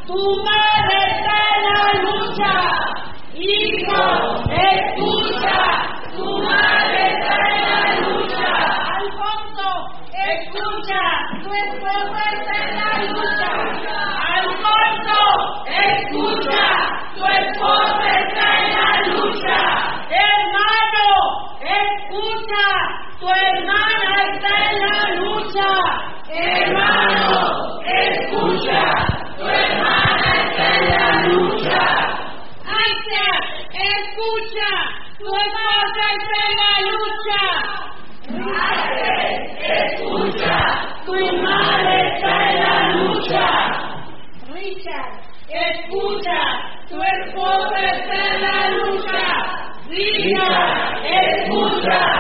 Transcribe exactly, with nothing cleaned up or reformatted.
tu madre está en la lucha. Hijo, escucha, tu madre está en la lucha. Alfonso, escucha, tu esposa está en la lucha. Alfonso, escucha, tu esposa está en la lucha. Hermano, escucha, tu hermana está en la lucha. Hermano, escucha, tu hermana está en la lucha. Asia, escucha, tu esposa está en la lucha. Madre, escucha, tu madre está en la lucha. Richard, escucha, tu esposa está en la lucha. Richard, escucha.